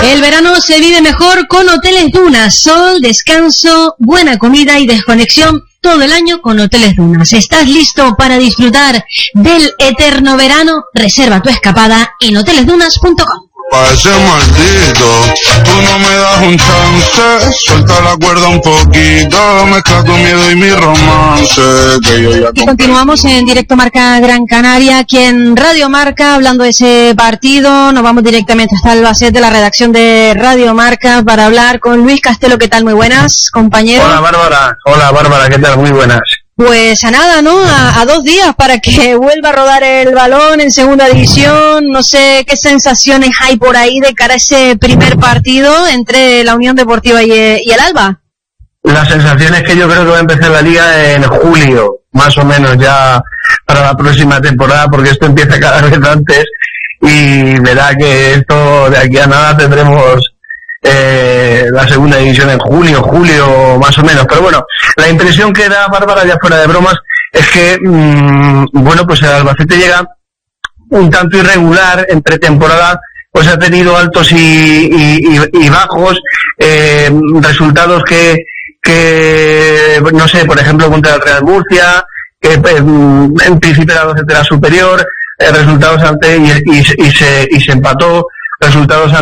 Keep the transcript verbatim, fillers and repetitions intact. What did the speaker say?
El verano se vive mejor con Hoteles Dunas. Sol, descanso, buena comida y desconexión todo el año con Hoteles Dunas. ¿Estás listo para disfrutar del eterno verano? Reserva tu escapada en hoteles dunas punto com. Pa' ese maldito, tú no me das un chance, suelta la cuerda un poquito, mezcla tu miedo y mi romance, que yo ya... Y continuamos en directo Marca Gran Canaria, aquí en Radio Marca, hablando de ese partido. Nos vamos directamente hasta Albacete, la redacción de Radio Marca, para hablar con Luis Castelo. ¿Qué tal? Muy buenas, compañero. Hola, Bárbara. Hola, Bárbara. ¿Qué tal? Muy buenas. Pues a nada, ¿no? A, a dos días para que vuelva a rodar el balón en segunda división. No sé qué sensaciones hay por ahí de cara a ese primer partido entre la Unión Deportiva y, y el Alba. La sensación es que yo creo que va a empezar la liga en julio, más o menos ya para la próxima temporada, porque esto empieza cada vez antes y verá que esto de aquí a nada tendremos eh, la segunda división en junio, julio más o menos. Pero bueno, la impresión que da, Bárbara, ya fuera de bromas, es que mmm, bueno, pues el Albacete llega un tanto irregular entre temporadas, pues ha tenido altos y, y, y, y bajos, eh, resultados que que no sé, por ejemplo contra el Real Murcia, que eh, en principio era Albacete era superior, eh, resultados ante y, y, y se y se empató, resultados